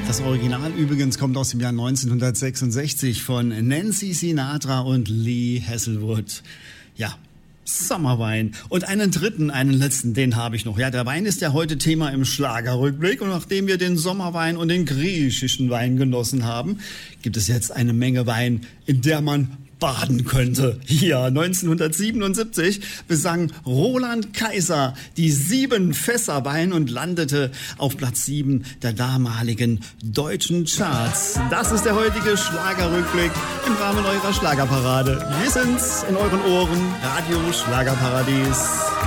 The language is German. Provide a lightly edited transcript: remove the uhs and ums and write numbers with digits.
Das Original übrigens kommt aus dem Jahr 1966 von Nancy Sinatra und Lee Hasselwood. Ja, Sommerwein. Und einen letzten, den habe ich noch. Ja, der Wein ist ja heute Thema im Schlagerrückblick. Und nachdem wir den Sommerwein und den griechischen Wein genossen haben, gibt es jetzt eine Menge Wein, in der man baden könnte. Hier, 1977 besang Roland Kaiser die 7 Fässer Wein und landete auf Platz 7 der damaligen deutschen Charts. Das ist der heutige Schlagerrückblick im Rahmen eurer Schlagerparade. Wir sind's in euren Ohren, Radio Schlagerparadies.